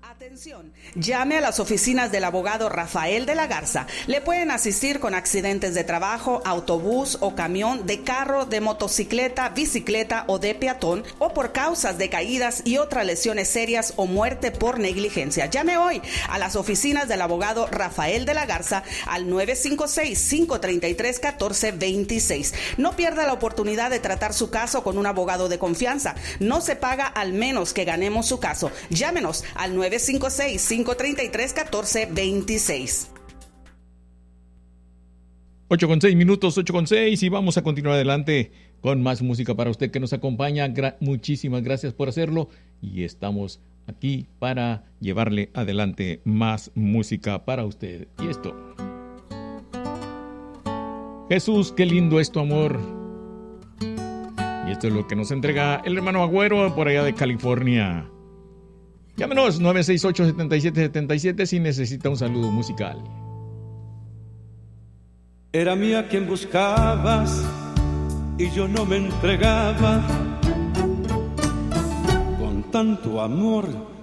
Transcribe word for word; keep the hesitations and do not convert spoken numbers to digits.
Atención, llame a las oficinas del abogado Rafael de la Garza. Le pueden asistir con accidentes de trabajo, autobús o camión, de carro, de motocicleta, bicicleta o de peatón, o por causas de caídas y otras lesiones serias o muerte por negligencia. Llame hoy a las oficinas del abogado Rafael de la Garza al nueve cinco seis, cinco tres tres, uno cuatro dos seis. No pierda la oportunidad de tratar su caso con un abogado de confianza. No se paga al menos que ganemos su caso. Llámenos al nueve cinco seis, cinco tres tres, uno cuatro dos seis. ocho con seis minutos, ocho con seis, y vamos a continuar adelante con más música para usted que nos acompaña. Gra- muchísimas gracias por hacerlo y estamos aquí para llevarle adelante más música para usted. Y esto. Jesús, qué lindo es tu amor. Y esto es lo que nos entrega el hermano Agüero por allá de California. Llámenos nueve seis ocho, siete siete siete siete si necesita un saludo musical. Era mía quien buscabas y yo no me entregaba. Con tanto amor